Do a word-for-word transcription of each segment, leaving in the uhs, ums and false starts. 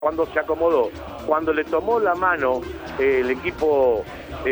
cuando se acomodó, cuando le tomó la mano eh, el equipo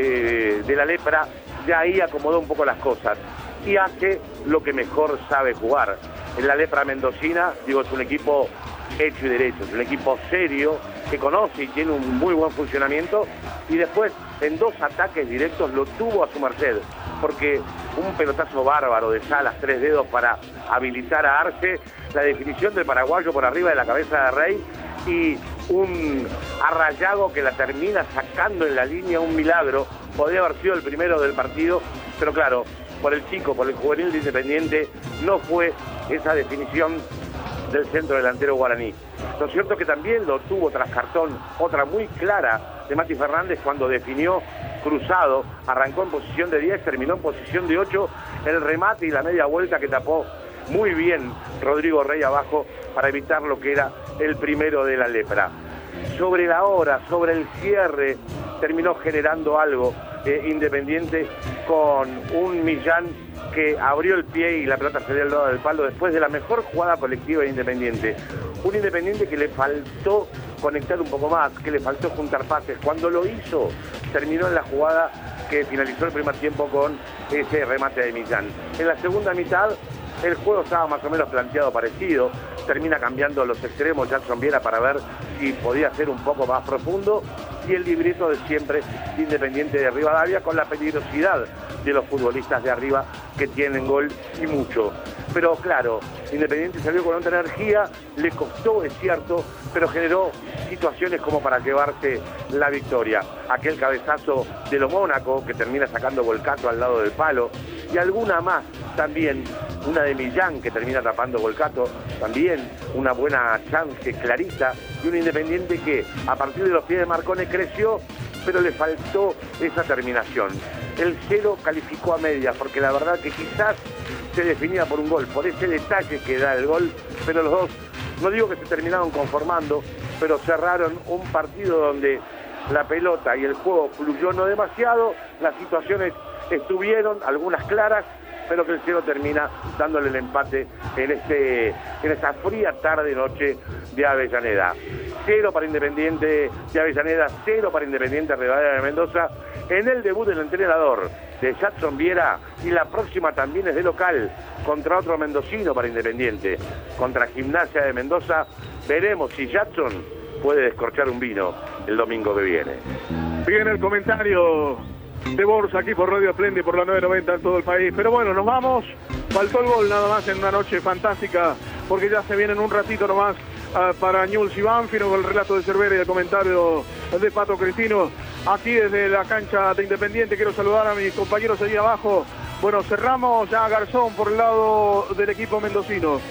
eh, de la Lepra, de ahí acomodó un poco las cosas y hace lo que mejor sabe jugar. En la Lepra mendocina, digo, es un equipo hecho y derecho, es un equipo serio, que conoce y tiene un muy buen funcionamiento, y después en dos ataques directos lo tuvo a su merced, porque un pelotazo bárbaro de Salas, tres dedos para habilitar a Arce, la definición del paraguayo por arriba de la cabeza de Rey, y un Arrayago que la termina sacando en la línea, un milagro. Podría haber sido el primero del partido, pero claro, por el chico, por el juvenil de Independiente, no fue esa definición del centro delantero guaraní. Lo cierto es que también lo tuvo tras cartón, otra muy clara de Mati Fernández cuando definió cruzado, arrancó en posición de diez, terminó en posición de ocho, el remate y la media vuelta que tapó muy bien Rodrigo Rey abajo para evitar lo que era el primero de la Lepra. Sobre la hora, sobre el cierre, terminó generando algo eh, Independiente con un Millán que abrió el pie y la pelota se dio al lado del palo después de la mejor jugada colectiva de Independiente. Un Independiente que le faltó conectar un poco más, que le faltó juntar pases. Cuando lo hizo, terminó en la jugada que finalizó el primer tiempo con ese remate de Millán. En la segunda mitad, el juego estaba más o menos planteado parecido. Termina cambiando los extremos Jackson Viera para ver si podía ser un poco más profundo, y el libreto de siempre Independiente de Rivadavia, con la peligrosidad de los futbolistas de arriba que tienen gol y mucho. Pero claro, Independiente salió con otra energía, le costó, es cierto, pero generó situaciones como para llevarse la victoria. Aquel cabezazo de lo Mónaco que termina sacando Volcato al lado del palo, y alguna más también, una de Millán que termina tapando Volcato, también una buena chance clarita, y un Independiente que a partir de los pies de Marcone creció, pero le faltó esa terminación. El cero calificó a medias, porque la verdad que quizás se definía por un gol, por ese detalle que da el gol, pero los dos, no digo que se terminaron conformando, pero cerraron un partido donde la pelota y el juego fluyó no demasiado, las situaciones estuvieron, algunas claras, pero que el cero termina dándole el empate en, este, en esta fría tarde-noche de Avellaneda. Cero para Independiente de Avellaneda, cero para Independiente Rivadavia de Mendoza, en el debut del entrenador de Jackson Viera, y la próxima también es de local, contra otro mendocino para Independiente, contra Gimnasia de Mendoza. Veremos si Jackson puede descorchar un vino el domingo que viene. Bien el comentario de Borsa aquí por Radio Splendid, por la nueve noventa en todo el país. Pero bueno, nos vamos. Faltó el gol nada más en una noche fantástica, porque ya se vienen un ratito nomás uh, para Newell's y Banfield, con el relato de Cervera y el comentario de Pato Cristino. Aquí desde la cancha de Independiente quiero saludar a mis compañeros allí abajo. Bueno, cerramos ya a Garzón por el lado del equipo mendocino.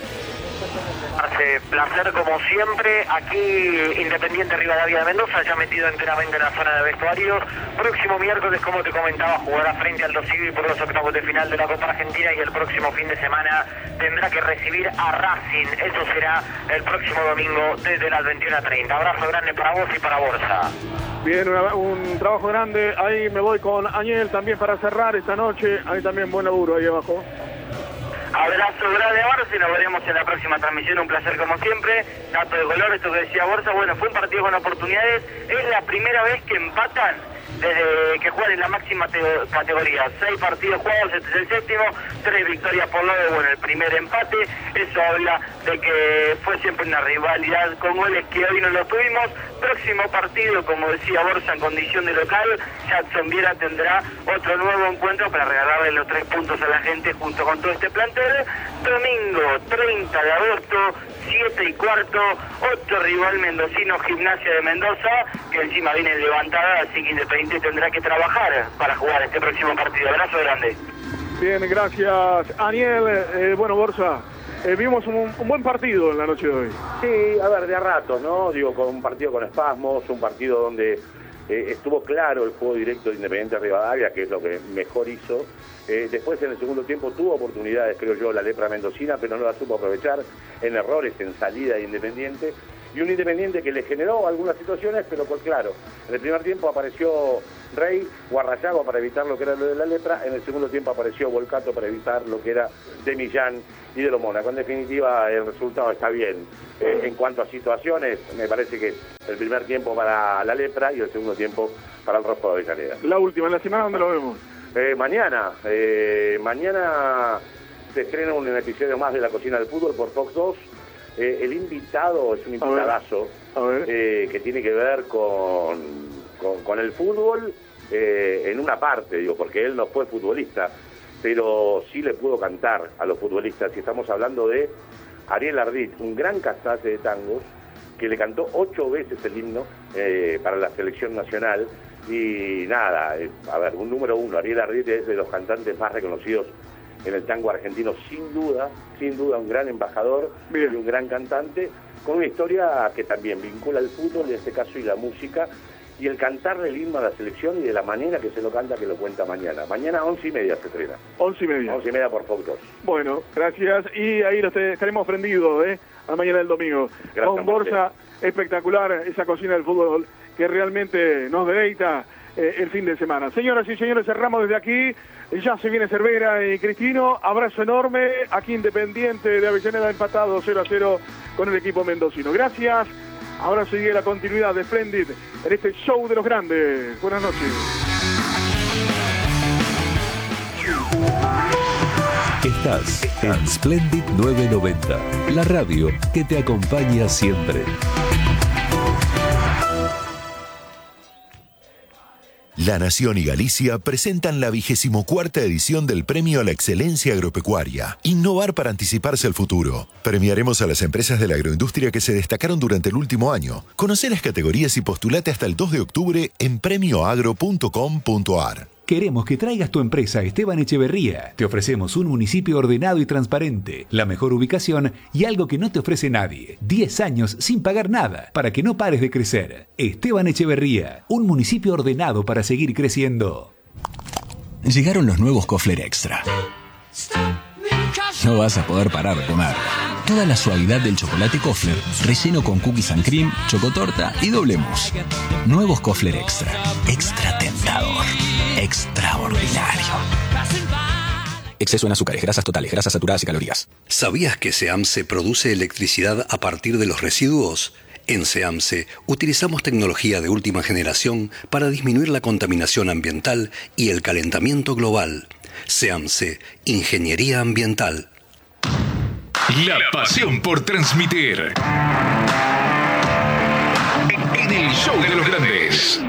Hace placer como siempre, aquí Independiente Rivadavia de Mendoza, ya metido enteramente en la zona de vestuarios. Próximo miércoles, como te comentaba, jugará frente al Aldo Civi por los octavos de final de la Copa Argentina, y el próximo fin de semana tendrá que recibir a Racing. Eso será el próximo domingo desde las veintiuna treinta. Abrazo grande para vos y para Borsa. Bien, una, un trabajo grande. Ahí me voy con Añel también para cerrar esta noche. Ahí también buen laburo ahí abajo. Abrazo grande a Borsa y nos veremos en la próxima transmisión. Un placer como siempre. Dato de color, esto que decía Borsa. Bueno, fue un partido con oportunidades. Es la primera vez que empatan desde que juegan en la máxima categoría. Seis partidos jugados, este es el séptimo, tres victorias por lado, bueno, el primer empate. Eso habla de que fue siempre una rivalidad con goles que hoy no lo tuvimos. Próximo partido, como decía Borsa, en condición de local, Jackson Viera tendrá otro nuevo encuentro para regalarle los tres puntos a la gente junto con todo este plantel. Domingo treinta de agosto, siete y cuarto, otro rival mendocino, Gimnasia de Mendoza, que encima viene levantada, así que Independiente tendrá que trabajar para jugar este próximo partido. Abrazo grande. Bien, gracias, Aniel. Eh, bueno, Borsa, eh, vimos un, un buen partido en la noche de hoy. Sí, a ver, de a ratos, ¿no? Digo, con un partido con espasmos, un partido donde eh, estuvo claro el juego directo de Independiente Rivadavia, que es lo que mejor hizo. Eh, después en el segundo tiempo tuvo oportunidades, creo yo, la Lepra mendocina, pero no la supo aprovechar, en errores en salida de Independiente. y un Independiente que le generó algunas situaciones, pero pues claro, en el primer tiempo apareció Rey, Guarrayago para evitar lo que era lo de la lepra, en el segundo tiempo apareció Volcato para evitar lo que era de Millán y de lo Mónaco. En definitiva, el resultado está bien. Eh, en cuanto a situaciones, me parece que el primer tiempo para la lepra y el segundo tiempo para el Rojo de Avellaneda. La última, en la semana, ¿dónde lo vemos? Eh, mañana, eh, mañana se estrena un episodio más de La Cocina del Fútbol por Fox dos. Eh, el invitado es un invitadazo eh, que tiene que ver con, con, con el fútbol eh, en una parte, digo, porque él no fue futbolista, pero sí le pudo cantar a los futbolistas. Y estamos hablando de Ariel Ardit, un gran cantante de tangos, que le cantó ocho veces el himno eh, para la selección nacional. Y nada, eh, a ver, un número uno, Ariel Ardit es de los cantantes más reconocidos en el tango argentino, sin duda, sin duda un gran embajador Bien. y un gran cantante, con una historia que también vincula el fútbol, en este caso, y la música, y el cantarle el himno a la selección y de la manera que se lo canta, que lo cuenta mañana. Mañana once y media se estrena. Once y media. Once y media por Fox dos. Bueno, gracias, y ahí lo estaremos prendidos, ¿eh? A mañana del domingo. Gracias, con Borsa, espectacular, esa cocina del fútbol que realmente nos deleita eh, el fin de semana. Señoras y señores, cerramos desde aquí. Ya se viene Cervera y Cristino. Abrazo enorme. Aquí Independiente de Avellaneda empatado cero a cero con el equipo mendocino. Gracias. Ahora sigue la continuidad de Splendid en este show de los grandes. Buenas noches. Estás en Splendid novecientos noventa, la radio que te acompaña siempre. La Nación y Galicia presentan la vigésimo cuarta edición del Premio a la Excelencia Agropecuaria. Innovar para anticiparse al futuro. Premiaremos a las empresas de la agroindustria que se destacaron durante el último año. Conoce las categorías y postulate hasta el dos de octubre en premio agro punto com punto a r. Queremos que traigas tu empresa a Esteban Echeverría. Te ofrecemos un municipio ordenado y transparente, la mejor ubicación y algo que no te ofrece nadie. diez años sin pagar nada, para que no pares de crecer. Esteban Echeverría, un municipio ordenado para seguir creciendo. Llegaron los nuevos Kofler Extra. No vas a poder parar de comer. Toda la suavidad del chocolate Kofler, relleno con cookies and cream, chocotorta y doble mousse. Nuevos Kofler Extra. Extra tentador. Extraordinario. Exceso en azúcares, grasas totales, grasas saturadas y calorías. ¿Sabías que SEAMSE produce electricidad a partir de los residuos? En SEAMSE utilizamos tecnología de última generación para disminuir la contaminación ambiental y el calentamiento global. SEAMSE, Ingeniería Ambiental. La pasión por transmitir. En el show de los grandes.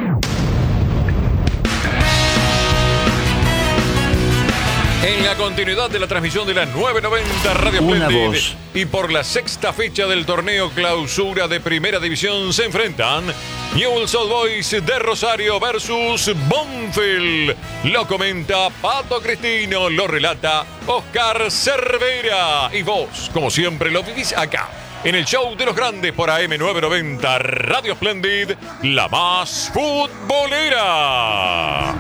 En la continuidad de la transmisión de la nueve noventa Radio Splendid y por la sexta fecha del torneo clausura de Primera División se enfrentan Newell's Old Boys de Rosario versus Banfield. Lo comenta Pato Cristino, lo relata Oscar Cervera. Y vos, como siempre, lo vivís acá, en el show de los grandes por A M nueve noventa Radio Splendid, la más futbolera.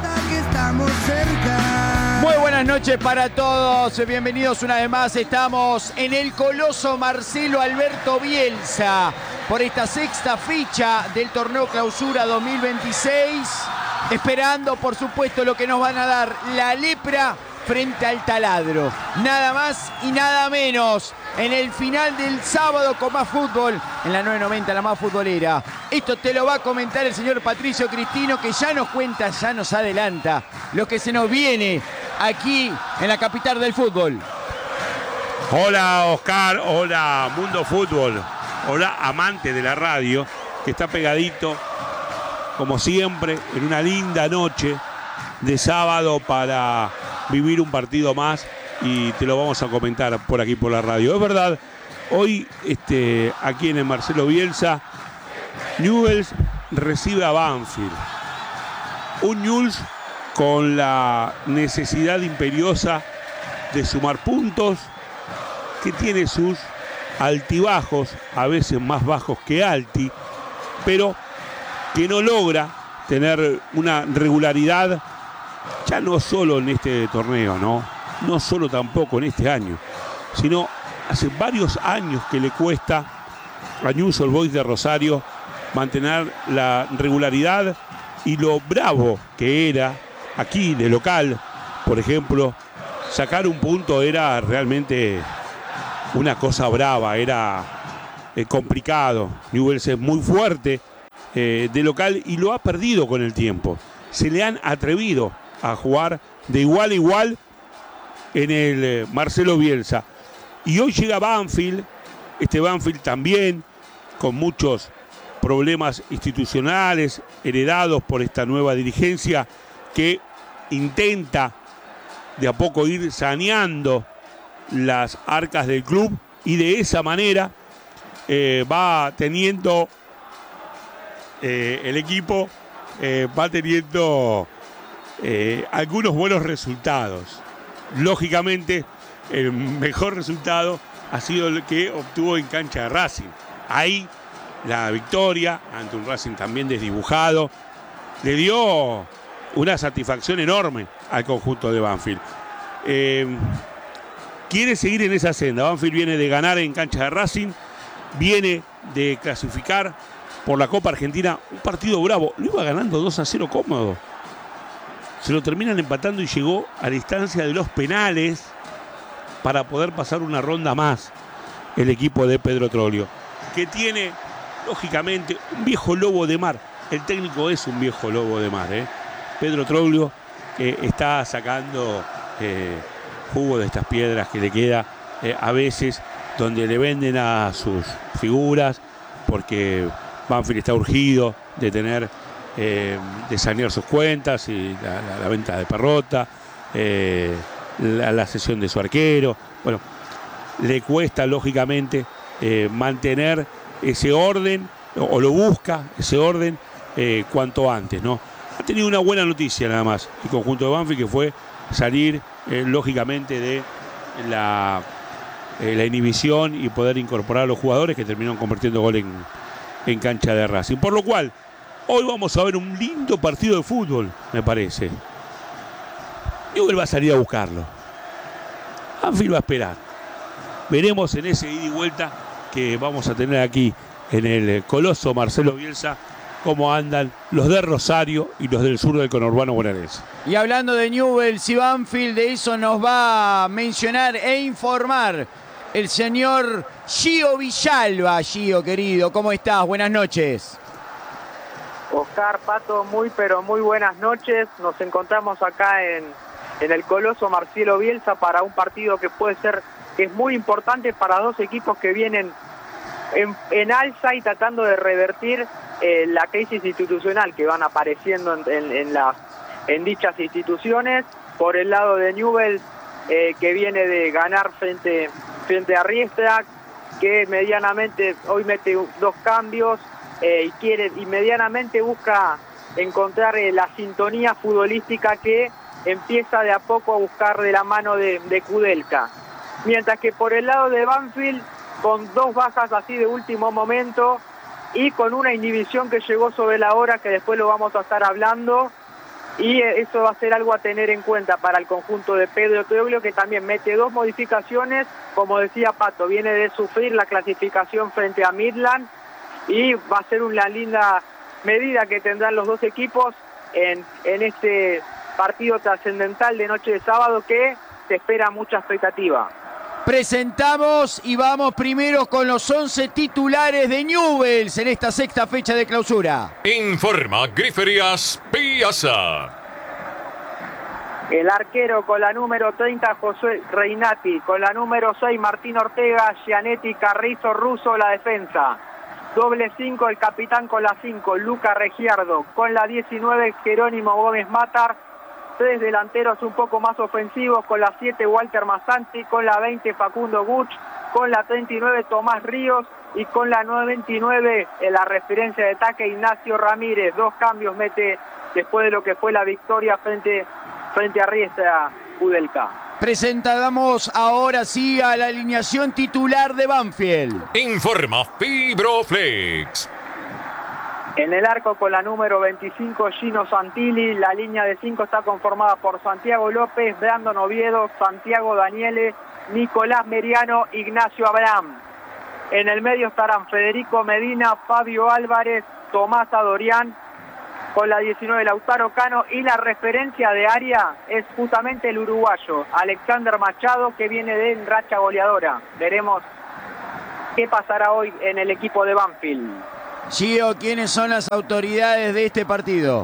Muy buenas noches para todos, bienvenidos una vez más, estamos en el Coloso Marcelo Alberto Bielsa por esta sexta fecha del torneo clausura dos mil veintiséis, esperando por supuesto lo que nos van a dar la lepra frente al taladro, nada más y nada menos, en el final del sábado con más fútbol, en la nueve noventa, la más futbolera. Esto te lo va a comentar el señor Patricio Cristino, que ya nos cuenta, ya nos adelanta lo que se nos viene aquí en la capital del fútbol. Hola Oscar, hola Mundo Fútbol, hola amante de la radio, que está pegadito, como siempre, en una linda noche de sábado para vivir un partido más, y te lo vamos a comentar por aquí por la radio. Es verdad, hoy este, aquí en el Marcelo Bielsa, Newell's recibe a Banfield. Un Newell's con la necesidad imperiosa de sumar puntos, que tiene sus altibajos, a veces más bajos que alti, pero que no logra tener una regularidad, ya no solo en este torneo, ¿no? No solo tampoco en este año, sino hace varios años que le cuesta a Newell's Old Boys de Rosario mantener la regularidad y lo bravo que era aquí de local. Por ejemplo, sacar un punto era realmente una cosa brava, era eh, complicado. Newell's es muy fuerte eh, de local y lo ha perdido con el tiempo. Se le han atrevido a jugar de igual a igual en el eh, Marcelo Bielsa. Y hoy llega Banfield, este Banfield también con muchos problemas institucionales heredados por esta nueva dirigencia que intenta de a poco ir saneando las arcas del club y de esa manera eh, va teniendo eh, el equipo eh, va teniendo eh, algunos buenos resultados. Lógicamente el mejor resultado ha sido el que obtuvo en cancha de Racing. Ahí la victoria ante un Racing también desdibujado le dio una satisfacción enorme al conjunto de Banfield. Eh, quiere seguir en esa senda. Banfield viene de ganar en cancha de Racing, viene de clasificar por la Copa Argentina, un partido bravo, lo iba ganando dos a cero cómodo, se lo terminan empatando y llegó a la instancia de los penales para poder pasar una ronda más el equipo de Pedro Troglio, que tiene lógicamente un viejo lobo de mar. El técnico es un viejo lobo de mar, ¿eh? Pedro Troglio eh, está sacando eh, jugo de estas piedras que le queda eh, a veces donde le venden a sus figuras, porque Banfield está urgido de tener eh, de sanear sus cuentas y la, la, la venta de Perrota, eh, la, la cesión de su arquero. Bueno, le cuesta lógicamente eh, mantener ese orden, o, o lo busca ese orden eh, cuanto antes, ¿no? Ha tenido una buena noticia nada más el conjunto de Banfield, que fue salir eh, lógicamente de la, eh, la inhibición y poder incorporar a los jugadores que terminaron convirtiendo gol en, en cancha de Racing. Por lo cual, hoy vamos a ver un lindo partido de fútbol, me parece. Newell's va a salir a buscarlo. Banfield va a esperar. Veremos en ese ida y vuelta que vamos a tener aquí en el coloso Marcelo Bielsa cómo andan los de Rosario y los del sur del conurbano bonaerense. Y hablando de Newell's y Banfield, de eso nos va a mencionar e informar el señor Gio Villalba. Gio, querido, ¿cómo estás? Buenas noches. Oscar, Pato, muy pero muy buenas noches. Nos encontramos acá en, en el coloso Marcelo Bielsa para un partido que puede ser, que es muy importante para dos equipos que vienen en, en alza y tratando de revertir eh, la crisis institucional que van apareciendo en, en, en, las, en dichas instituciones. Por el lado de Newell's, eh, que viene de ganar frente, frente a Riestra, que medianamente hoy mete dos cambios eh, y quiere y medianamente busca encontrar eh, la sintonía futbolística que empieza de a poco a buscar de la mano de, de Kudelka. Mientras que por el lado de Banfield, con dos bajas así de último momento y con una inhibición que llegó sobre la hora, que después lo vamos a estar hablando, y eso va a ser algo a tener en cuenta para el conjunto de Pedro Troglio, que también mete dos modificaciones. Como decía Pato, viene de sufrir la clasificación frente a Midland y va a ser una linda medida que tendrán los dos equipos en, en este partido trascendental de noche de sábado, que se espera mucha expectativa. Presentamos y vamos primero con los once titulares de Newell's en esta sexta fecha de clausura. Informa Griferías Piazza. El arquero con la número treinta, José Reinati. Con la número seis, Martín Ortega, Gianetti, Carrizo, Russo, la defensa. Doble cinco, el capitán con la cinco, Luca Regiardo. Con la diecinueve, Jerónimo Gómez Matar. Tres delanteros un poco más ofensivos, con la siete, Walter Mazzanti. Con la veinte, Facundo Guch. Con la treinta y nueve, Tomás Ríos. Y con la noventa y nueve, en la referencia de ataque, Ignacio Ramírez. Dos cambios mete después de lo que fue la victoria frente, frente a Riestra, Kudelka. Presentamos ahora sí a la alineación titular de Banfield. Informa Fibroflex. En el arco con la número veinticinco, Gino Santilli. La línea de cinco está conformada por Santiago López, Brandon Oviedo, Santiago Daniele, Nicolás Meriano, Ignacio Abraham. En el medio estarán Federico Medina, Fabio Álvarez, Tomás Adorián, con la diecinueve Lautaro Cano, y la referencia de área es justamente el uruguayo Alexander Machado, que viene de racha goleadora. Veremos qué pasará hoy en el equipo de Banfield. Gio, ¿quiénes son las autoridades de este partido?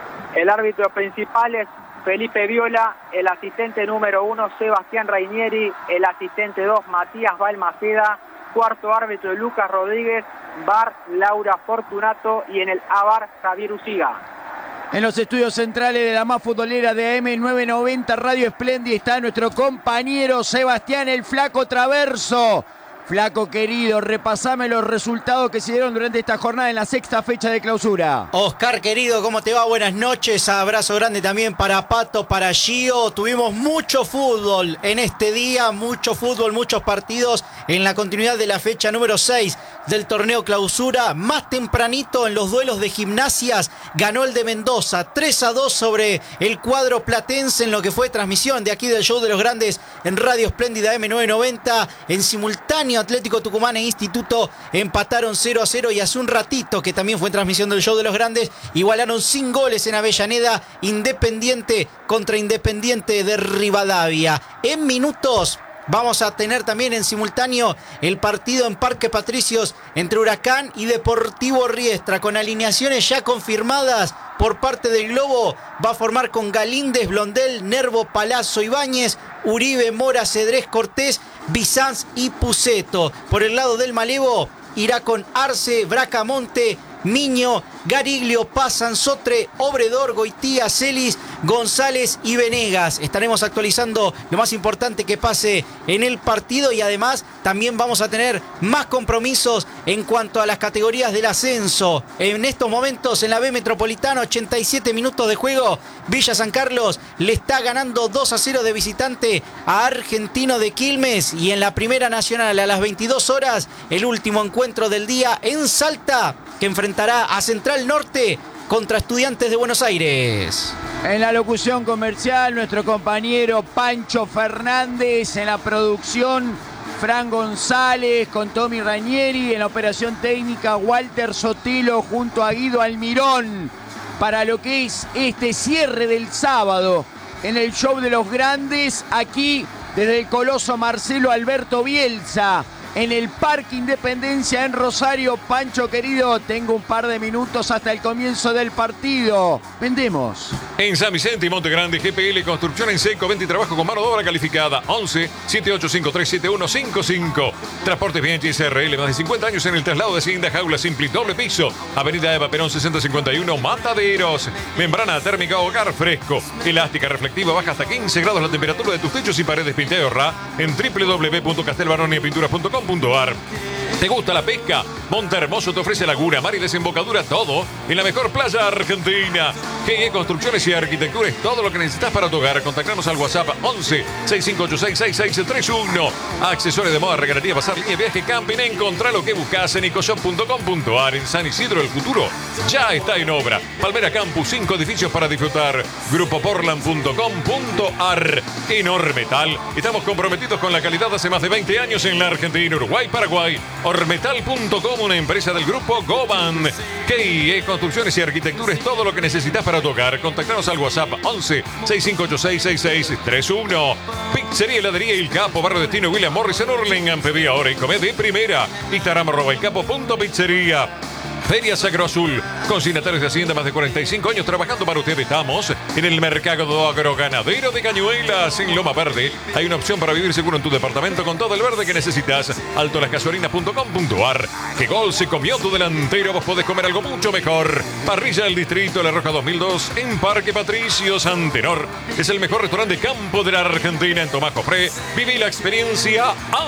El árbitro principal es Felipe Viola, el asistente número uno Sebastián Rainieri, el asistente dos Matías Balmaceda, cuarto árbitro Lucas Rodríguez, V A R Laura Fortunato y en el A V A R Javier Uciga. En los estudios centrales de la más futbolera de A M novecientos noventa Radio Esplendi está nuestro compañero Sebastián el Flaco Traverso. Flaco querido, repasame los resultados que se dieron durante esta jornada en la sexta fecha de clausura. Oscar querido, ¿cómo te va? Buenas noches, abrazo grande también para Pato, para Gio. Tuvimos mucho fútbol en este día, mucho fútbol, muchos partidos en la continuidad de la fecha número seis del torneo clausura. Más tempranito en los duelos de Gimnasias ganó el de Mendoza, tres a dos sobre el cuadro platense en lo que fue transmisión de aquí del Show de los Grandes en Radio Espléndida A M novecientos noventa. En simultáneo Atlético Tucumán e Instituto empataron cero a cero, y hace un ratito que también fue transmisión del Show de los Grandes, igualaron sin goles en Avellaneda, Independiente contra Independiente de Rivadavia. En minutos vamos a tener también en simultáneo el partido en Parque Patricios entre Huracán y Deportivo Riestra, con alineaciones ya confirmadas por parte del Globo. Va a formar con Galíndez, Blondel, Nervo, Palazzo, Ibáñez, Uribe, Mora, Cedrés, Cortés, Bizanz y Puceto. Por el lado del Malevo irá con Arce, Bracamonte, Miño, Gariglio, Paz, Sotre, Obredor, Goitía, Celis, González y Venegas. Estaremos actualizando lo más importante que pase en el partido, y además también vamos a tener más compromisos en cuanto a las categorías del ascenso. En estos momentos en la B Metropolitana, ochenta y siete minutos de juego, Villa San Carlos le está ganando dos a cero de visitante a Argentino de Quilmes, y en la Primera Nacional a las veintidós horas el último encuentro del día en Salta, que enfrentará a Central Norte contra Estudiantes de Buenos Aires. En la locución comercial, nuestro compañero Pancho Fernández. En la producción, Fran González con Tommy Rainieri. En la operación técnica, Walter Sotelo junto a Guido Almirón, para lo que es este cierre del sábado en el Show de los Grandes, aquí desde el Coloso Marcelo Alberto Bielsa, en el Parque Independencia en Rosario. Pancho querido, tengo un par de minutos hasta el comienzo del partido. Vendemos. En San Vicente y Monte Grande, G P L Construcción en seco, venta y trabajo con mano de obra calificada. once, siete ocho cinco tres, siete uno cinco cinco. Transportes Bianchi R L, más de cincuenta años en el traslado de Hacienda, jaula Simpli, doble piso. Avenida Eva Perón sesenta cincuenta y uno, Mataderos. Membrana térmica hogar fresco. Elástica reflectiva, baja hasta quince grados la temperatura de tus techos y paredes. Pinta y ahorra en w w w punto castelbaroniapinturas punto com punto a r. ¿Te gusta la pesca? Monte Hermoso te ofrece laguna, mar y desembocadura, todo en la mejor playa argentina. G E Construcciones y Arquitectura es todo lo que necesitas para tu hogar. Contactanos al WhatsApp once, seis cinco ocho seis, seis seis tres uno. Accesorios de moda, regalería, pasar línea, viaje, camping. Encontrá lo que buscas en ecoshop punto com punto a r. En San Isidro, el futuro ya está en obra. Palmera Campus, cinco edificios para disfrutar. grupo portland punto com punto a r. En Ormetal estamos comprometidos con la calidad hace más de veinte años en la Argentina, Uruguay, Paraguay. Ormetal punto com, una empresa del grupo Goban. K I E Construcciones y Arquitectura es todo lo que necesitas para tu hogar. Contactanos al WhatsApp once, seis cinco ocho seis, seis seis tres uno. Pizzería Heladería El Capo, Barrio Destino William Morris en Hurlingham. Pedí ahora y come de primera. Instagram arroba el capo punto pizzería. Feria Sacro Azul, consignatarios de Hacienda, más de cuarenta y cinco años trabajando para ustedes. Estamos en el mercado agroganadero de Cañuelas, en Loma Verde. Hay una opción para vivir seguro en tu departamento con todo el verde que necesitas. alto las gasolinas punto com punto a r. ¿Qué gol se comió tu delantero? Vos podés comer algo mucho mejor. Parrilla del Distrito La Roja dos mil dos en Parque Patricios. Antenor es el mejor restaurante de campo de la Argentina en Tomás Jofré. Viví la experiencia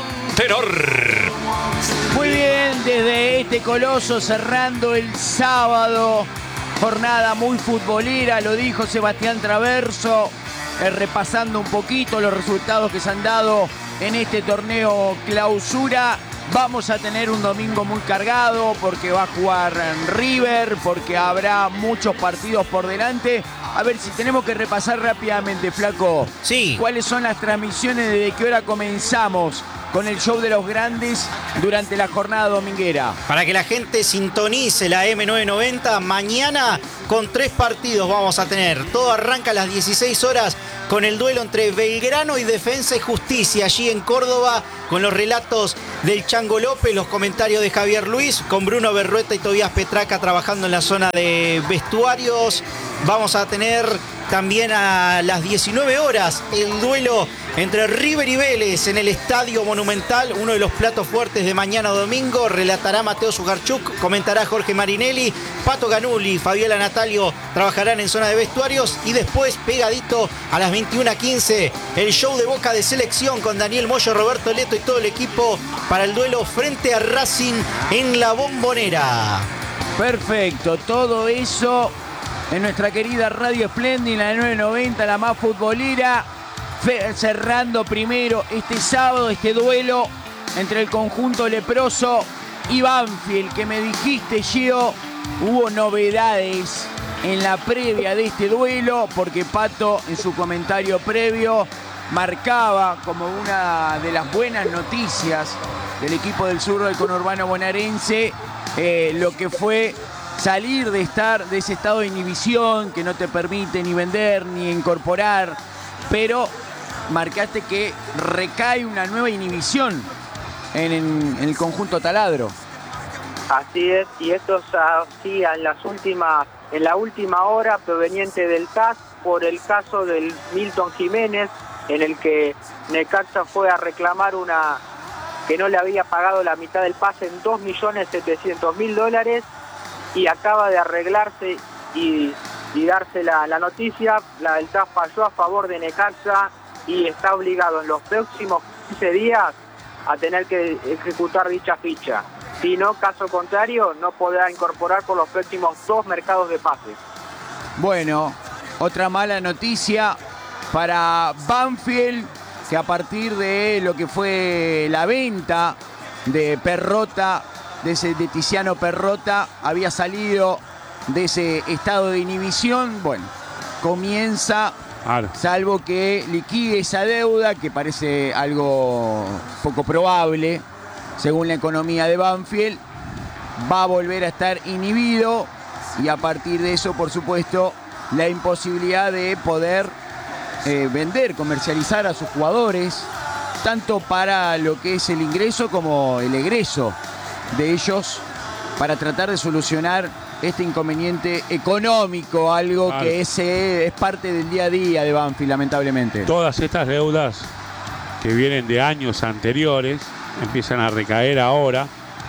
Antenor. Muy bien, desde este Coloso cerrando el sábado, jornada muy futbolera, lo dijo Sebastián Traverso, eh, repasando un poquito los resultados que se han dado en este torneo clausura. Vamos a tener un domingo muy cargado porque va a jugar River, porque habrá muchos partidos por delante A ver, si tenemos que repasar rápidamente, Flaco. Sí. ¿Cuáles son las transmisiones, desde qué hora comenzamos con el show de los grandes durante la jornada dominguera? Para que la gente sintonice la eme novecientos noventa, mañana con tres partidos vamos a tener. Todo arranca a las dieciséis horas con el duelo entre Belgrano y Defensa y Justicia, allí en Córdoba, con los relatos del Chango López, los comentarios de Javier Luis, con Bruno Berrueta y Tobías Petraca trabajando en la zona de vestuarios. Vamos a tener también a las diecinueve horas el duelo entre River y Vélez en el Estadio Monumental, uno de los platos fuertes de mañana domingo. Relatará Mateo Sugarchuk, comentará Jorge Marinelli, Pato Ganulli, Fabiola Natalio trabajarán en zona de vestuarios, y después, pegadito a las veintiuna quince, el show de Boca de Selección con Daniel Moyo, Roberto Leto y todo el equipo para el duelo frente a Racing en la Bombonera. Perfecto, todo eso en nuestra querida Radio Splendid, la nueve noventa, la más futbolera, cerrando primero este sábado este duelo entre el conjunto leproso y Banfield, que me dijiste, Gio, hubo novedades en la previa de este duelo, porque Pato en su comentario previo marcaba como una de las buenas noticias del equipo del sur del conurbano bonaerense eh, lo que fue salir de estar de ese estado de inhibición que no te permite ni vender ni incorporar, pero marcaste que recae una nueva inhibición en, en, en el conjunto taladro. Así es, y esto es así en las últimas, en la última hora, proveniente del T A S por el caso del Milton Jiménez, en el que Necaxa fue a reclamar una que no le había pagado la mitad del pase en dos millones setecientos mil dólares, y acaba de arreglarse y, y darse la, la noticia. La del T A S falló a favor de Necaxa y está obligado en los próximos quince días a tener que ejecutar dicha ficha. Si no, caso contrario, no podrá incorporar por los próximos dos mercados de pases. Bueno, otra mala noticia para Banfield, que a partir de lo que fue la venta de Perrota, de ese de Tiziano Perrota, había salido de ese estado de inhibición. Bueno, comienza, claro, salvo que liquide esa deuda, que parece algo poco probable, según la economía de Banfield, va a volver a estar inhibido, y a partir de eso, por supuesto, la imposibilidad de poder eh, vender, comercializar a sus jugadores, tanto para lo que es el ingreso como el egreso de ellos, para tratar de solucionar este inconveniente económico, algo claro, que es, es parte del día a día de Banfield, lamentablemente. Todas estas deudas que vienen de años anteriores empiezan a recaer ahora.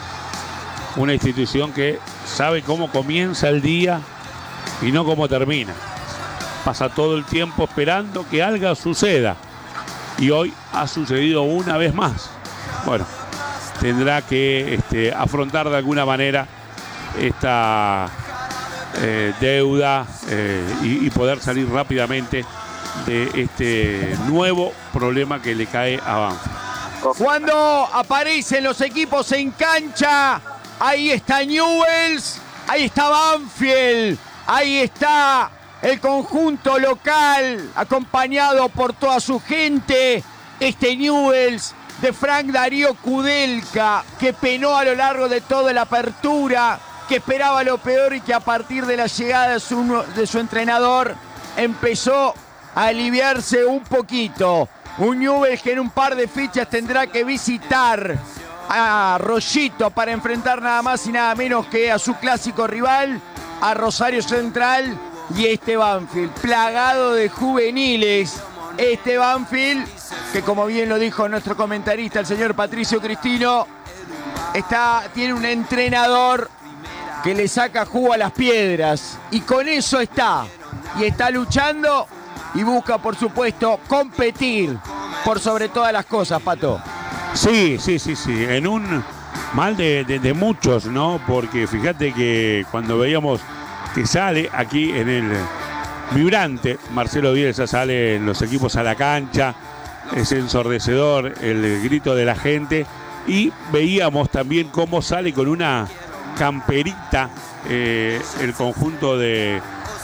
Una institución que sabe cómo comienza el día y no cómo termina. Pasa todo el tiempo esperando que algo suceda, y hoy ha sucedido una vez más. Bueno, tendrá que este, afrontar de alguna manera esta eh, deuda eh, y, y poder salir rápidamente de este nuevo problema que le cae a Banfield. Cuando aparecen los equipos en cancha, ahí está Newell's, ahí está Banfield, ahí está el conjunto local, acompañado por toda su gente. Este Newell's de Frank Darío Kudelka, que penó a lo largo de toda la apertura, que esperaba lo peor y que a partir de la llegada de su, de su entrenador empezó a aliviarse un poquito. Un Newell's que en un par de fichas tendrá que visitar a Rollito para enfrentar nada más y nada menos que a su clásico rival, a Rosario Central, y este Banfield plagado de juveniles. Este Banfield, que como bien lo dijo nuestro comentarista, el señor Patricio Cristino, está, tiene un entrenador que le saca jugo a las piedras, y con eso está, y está luchando y busca, por supuesto, competir por sobre todas las cosas, Pato. Sí, sí, sí, sí, en un mal de, de, de muchos, ¿no? Porque fíjate que cuando veíamos que sale aquí en el vibrante, Marcelo Bielsa, sale en los equipos a la cancha, es ensordecedor el grito de la gente, y veíamos también cómo sale con una camperita eh, el conjunto de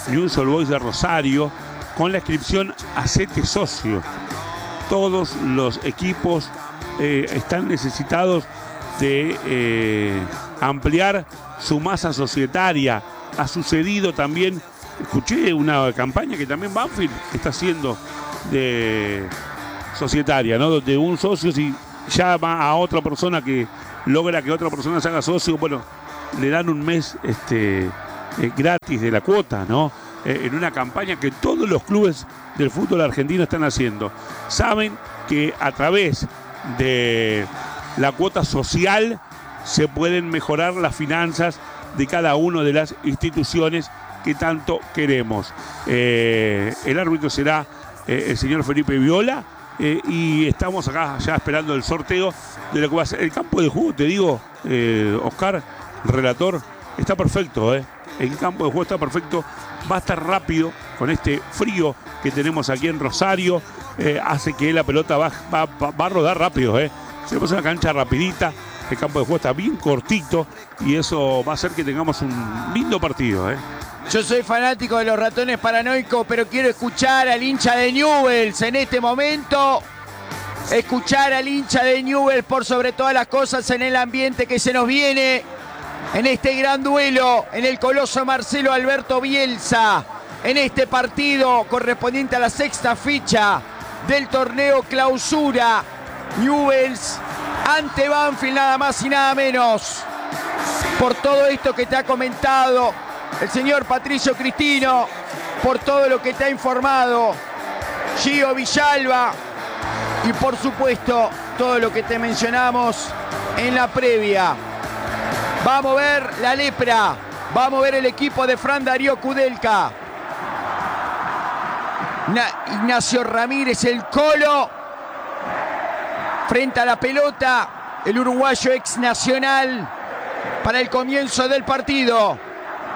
Newell's Old Boys de Rosario con la inscripción Hacete Socio. Todos los equipos eh, están necesitados de eh, ampliar su masa societaria. Ha sucedido también, escuché una campaña que también Banfield está haciendo de societaria, ¿no? Donde un socio, si llama a otra persona que logra que otra persona se haga socio, bueno, le dan un mes este, eh, gratis de la cuota, ¿no? Eh, en una campaña que todos los clubes del fútbol argentino están haciendo. Saben que a través de la cuota social se pueden mejorar las finanzas de cada una de las instituciones que tanto queremos. Eh, el árbitro será eh, el señor Felipe Viola. Eh, y estamos acá ya esperando el sorteo de lo que va a ser el campo de juego. Te digo, eh, Oscar, relator, está perfecto, ¿eh? El campo de juego está perfecto, va a estar rápido con este frío que tenemos aquí en Rosario. Eh, hace que la pelota va, va, va a rodar rápido, ¿eh? Se pasa una cancha rapidita, el campo de juego está bien cortito y eso va a hacer que tengamos un lindo partido, ¿eh? Yo soy fanático de los ratones paranoicos, pero quiero escuchar al hincha de Newell's en este momento. Escuchar al hincha de Newell's por sobre todas las cosas en el ambiente que se nos viene en este gran duelo, en el Coloso Marcelo Alberto Bielsa, en este partido correspondiente a la sexta ficha del torneo Clausura. Newell's ante Banfield, nada más y nada menos. Por todo esto que te ha comentado el señor Patricio Cristino, por todo lo que te ha informado Gio Villalba y por supuesto todo lo que te mencionamos en la previa. Vamos a ver la lepra, vamos a ver el equipo de Fran Darío Kudelka. Na- Ignacio Ramírez, el Colo, frente a la pelota, el uruguayo ex Nacional para el comienzo del partido.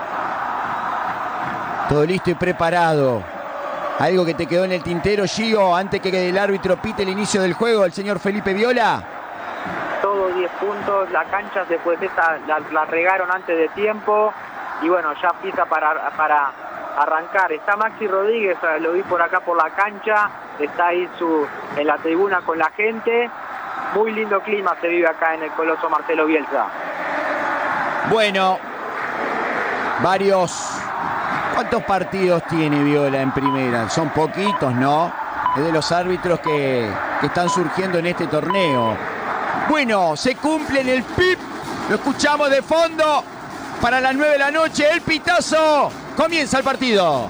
Todo listo y preparado. ¿Algo que te quedó en el tintero, Gio, antes que el árbitro pite el inicio del juego, el señor Felipe Viola? Todo diez puntos, la cancha después de esta la, la regaron antes de tiempo y bueno, ya empieza para, para arrancar. Está Maxi Rodríguez, lo vi por acá por la cancha, está ahí su, en la tribuna con la gente. Muy lindo clima se vive acá en el Coloso Marcelo Bielsa. Bueno, varios... ¿Cuántos partidos tiene Viola en primera? Son poquitos, ¿no? Es de los árbitros que, que están surgiendo en este torneo. Bueno, se cumple en el P I P. Lo escuchamos de fondo para las nueve de la noche. El pitazo. Comienza el partido.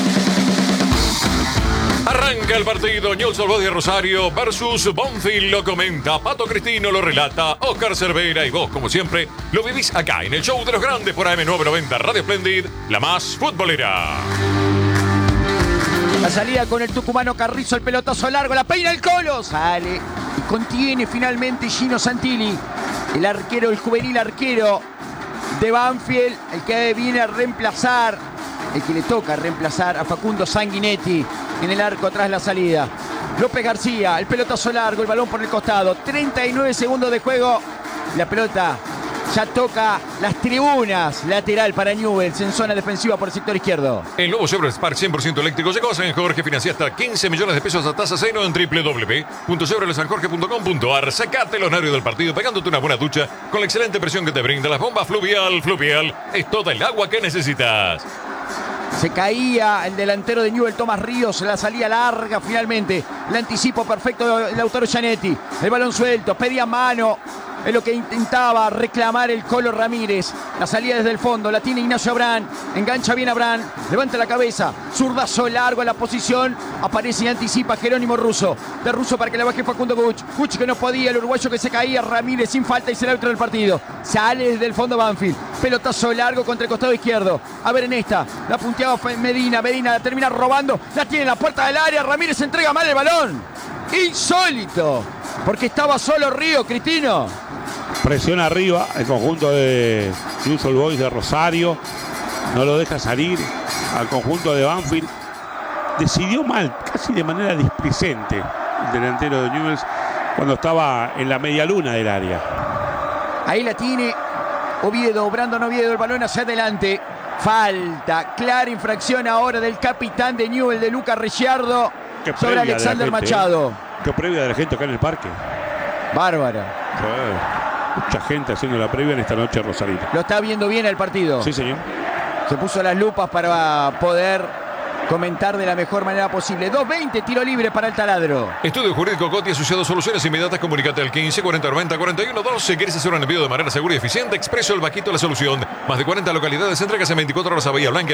Arranca el partido. Newell's Old Boys de Rosario versus Banfield. Lo comenta Pato Cristino, lo relata Oscar Cervera y vos, como siempre, lo vivís acá en el show de los grandes por A M novecientos noventa Radio Splendid, la más futbolera. La salida con el tucumano Carrizo, el pelotazo largo, la peina el Colo. Sale y contiene finalmente Gino Santilli, el arquero, el juvenil arquero de Banfield, el que viene a reemplazar, el que le toca reemplazar a Facundo Sanguinetti en el arco tras la salida. López García, el pelotazo largo, el balón por el costado, treinta y nueve segundos de juego. La pelota ya toca las tribunas, lateral para Newell's en zona defensiva por el sector izquierdo. El nuevo Chevrolet Spark cien por ciento eléctrico llegó a San Jorge. Financia hasta quince millones de pesos a tasa cero en doble u doble u doble u punto chevrolet san jorge punto com punto a r. Sacate los nervios del partido pegándote una buena ducha con la excelente presión que te brinda la bomba Fluvial. Fluvial es toda el agua que necesitas. Se caía el delantero de Newell's, Tomás Ríos, la salía larga finalmente. El anticipo perfecto de Lautaro Gianetti. El balón suelto, pedía mano. Es lo que intentaba reclamar el Colo Ramírez. La salida desde el fondo, la tiene Ignacio Abrán. Engancha bien Abrán, levanta la cabeza. Zurdazo largo en la posición. Aparece y anticipa Jerónimo Russo. De Russo para que la baje Facundo Guch. Guch que no podía, el uruguayo que se caía. Ramírez sin falta y será el árbitro del partido. Sale desde el fondo Banfield. Pelotazo largo contra el costado izquierdo. A ver en esta. La punteaba Medina. Medina la termina robando. La tiene en la puerta del área. Ramírez entrega mal el balón. Insólito. Porque estaba solo Río, Cristino. Presión arriba el conjunto de Newell's Old Boys de Rosario. No lo deja salir al conjunto de Banfield. Decidió mal, casi de manera displicente, el delantero de Newell's cuando estaba en la media luna del área. Ahí la tiene Oviedo, Brandon Oviedo, el balón hacia adelante. Falta, clara infracción ahora del capitán de Newell, de Lucas Ricciardo, sobre Alexander gente, Machado. ¿eh? Qué previa de la gente acá en el parque. Bárbara. Sí. Mucha gente haciendo la previa en esta noche Rosarito. Lo está viendo bien el partido. Sí, señor. Se puso las lupas para poder comentar de la mejor manera posible. dos veinte, tiro libre para el Taladro. Estudio Jurídico Coti, asociado Soluciones Inmediatas. Comunicate al quince cuarenta noventa cuarenta y uno doce. ¿Quieres hacer un envío de manera segura y eficiente? Expreso El Vaquito, la solución. Más de cuarenta localidades, entregas en veinticuatro horas a Bahía Blanca.